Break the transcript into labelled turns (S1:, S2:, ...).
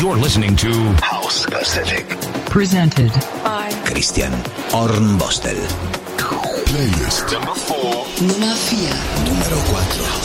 S1: You're listening to House Pacific.
S2: Presented
S3: by
S4: Christian Hornbostel.
S1: Playlist number 4.
S4: Número 4.